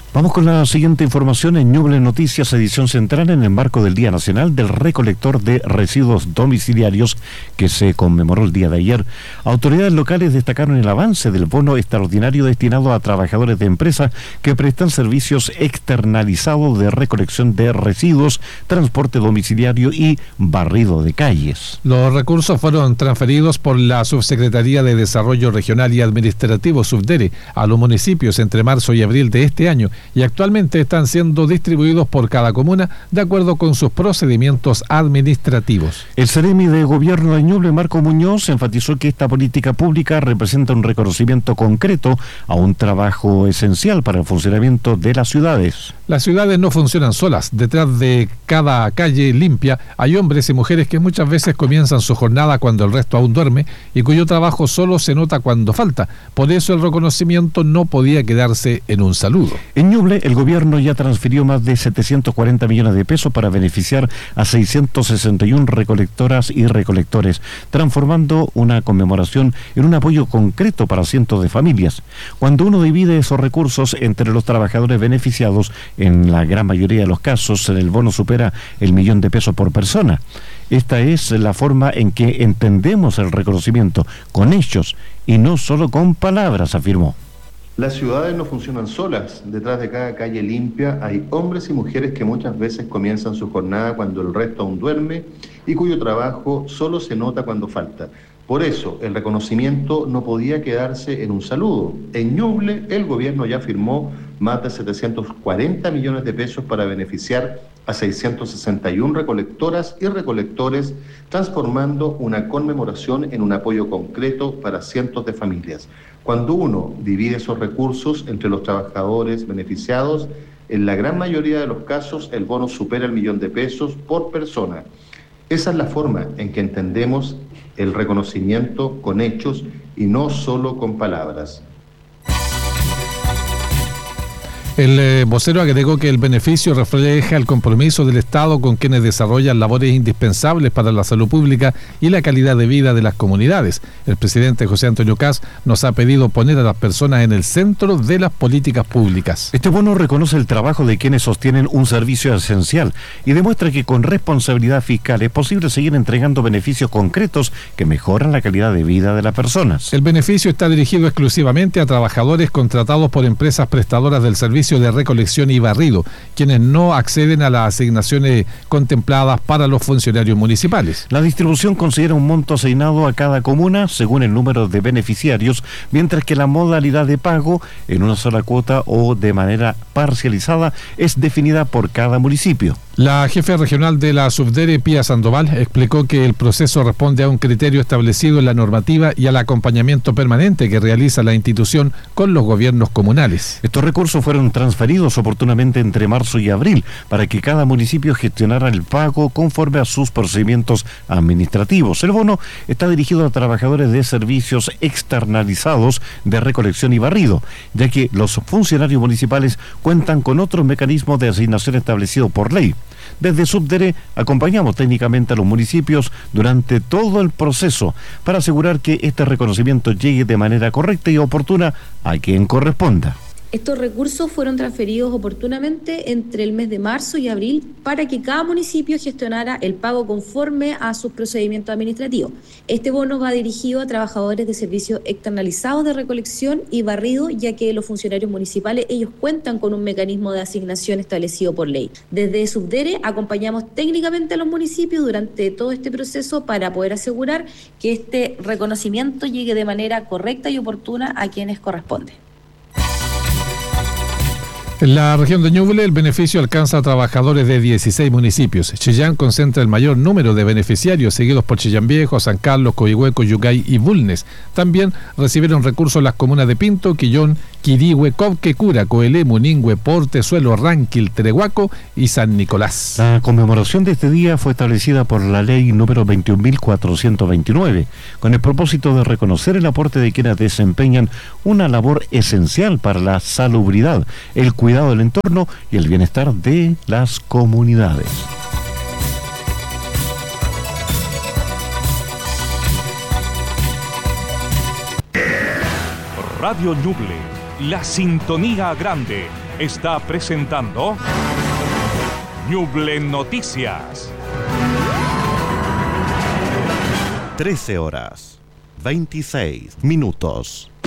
Vamos con la siguiente información en Ñuble Noticias, edición central, en el marco del Día Nacional del Recolector de Residuos Domiciliarios que se conmemoró el día de ayer. Autoridades locales destacaron el avance del bono extraordinario destinado a trabajadores de empresas que prestan servicios externalizados de recolección de residuos, transporte domiciliario y barrido de calles. Los recursos fueron transferidos por la Subsecretaría de Desarrollo Regional y Administrativo, SUBDERE, a los municipios entre marzo y abril de este año, y actualmente están siendo distribuidos por cada comuna de acuerdo con sus procedimientos administrativos. El Seremi de Gobierno de Ñuble, Marco Muñoz, enfatizó que esta política pública representa un reconocimiento concreto a un trabajo esencial para el funcionamiento de las ciudades. Las ciudades no funcionan solas. Detrás de cada calle limpia hay hombres y mujeres que muchas veces comienzan su jornada cuando el resto aún duerme y cuyo trabajo solo se nota cuando falta. Por eso el reconocimiento no podía quedarse en un saludo. En Ñuble, el gobierno ya transfirió más de 740 millones de pesos para beneficiar a 661 recolectoras y recolectores, transformando una conmemoración en un apoyo concreto para cientos de familias. Cuando uno divide esos recursos entre los trabajadores beneficiados, en la gran mayoría de los casos, el bono supera el $1.000.000 por persona. Esta es la forma en que entendemos el reconocimiento, con hechos y no solo con palabras, afirmó. Las ciudades no funcionan solas. Detrás de cada calle limpia hay hombres y mujeres que muchas veces comienzan su jornada cuando el resto aún duerme y cuyo trabajo solo se nota cuando falta. Por eso, el reconocimiento no podía quedarse en un saludo. En Ñuble, el gobierno ya firmó más de 740 millones de pesos para beneficiar a 661 recolectoras y recolectores, transformando una conmemoración en un apoyo concreto para cientos de familias. Cuando uno divide esos recursos entre los trabajadores beneficiados, en la gran mayoría de los casos el bono supera el $1.000.000 por persona. Esa es la forma en que entendemos el reconocimiento con hechos y no solo con palabras. El vocero agregó que el beneficio refleja el compromiso del Estado con quienes desarrollan labores indispensables para la salud pública y la calidad de vida de las comunidades. El presidente José Antonio Kast nos ha pedido poner a las personas en el centro de las políticas públicas. Este bono reconoce el trabajo de quienes sostienen un servicio esencial y demuestra que con responsabilidad fiscal es posible seguir entregando beneficios concretos que mejoran la calidad de vida de las personas. El beneficio está dirigido exclusivamente a trabajadores contratados por empresas prestadoras del servicio de recolección y barrido, quienes no acceden a las asignaciones contempladas para los funcionarios municipales. La distribución considera un monto asignado a cada comuna según el número de beneficiarios, mientras que la modalidad de pago en una sola cuota o de manera parcializada es definida por cada municipio. La jefe regional de la SUBDERE, Pía Sandoval, explicó que el proceso responde a un criterio establecido en la normativa y al acompañamiento permanente que realiza la institución con los gobiernos comunales. Estos recursos fueron transferidos oportunamente entre marzo y abril para que cada municipio gestionara el pago conforme a sus procedimientos administrativos. El bono está dirigido a trabajadores de servicios externalizados de recolección y barrido, ya que los funcionarios municipales cuentan con otros mecanismos de asignación establecidos por ley. Desde SUBDERE acompañamos técnicamente a los municipios durante todo el proceso para asegurar que este reconocimiento llegue de manera correcta y oportuna a quien corresponda. Estos recursos fueron transferidos oportunamente entre el mes de marzo y abril para que cada municipio gestionara el pago conforme a sus procedimientos administrativos. Este bono va dirigido a trabajadores de servicios externalizados de recolección y barrido, ya que los funcionarios municipales, ellos cuentan con un mecanismo de asignación establecido por ley. Desde SUBDERE acompañamos técnicamente a los municipios durante todo este proceso para poder asegurar que este reconocimiento llegue de manera correcta y oportuna a quienes corresponde. En la región de Ñuble, el beneficio alcanza a trabajadores de 16 municipios. Chillán concentra el mayor número de beneficiarios, seguidos por Chillán Viejo, San Carlos, Coihueco, Yungay y Bulnes. También recibieron recursos las comunas de Pinto, Quillón, Quirihue, Cauque, Cura, Coelé, Muningüe, Portezuelo, Ranquil, Trehuaco y San Nicolás. La conmemoración de este día fue establecida por la ley número 21.429, con el propósito de reconocer el aporte de quienes desempeñan una labor esencial para la salubridad, el cuidado del entorno y el bienestar de las comunidades. Radio Ñuble, la sintonía grande, está presentando Ñuble Noticias. 13 horas, 26 minutos.